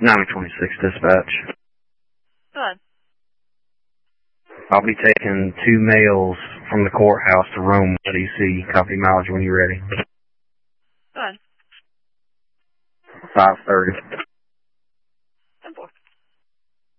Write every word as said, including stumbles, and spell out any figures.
nine twenty-six dispatch. Go ahead. I'll be taking two males from the courthouse to Rome, D C. Copy mileage when you're ready. Go ahead. five thirty.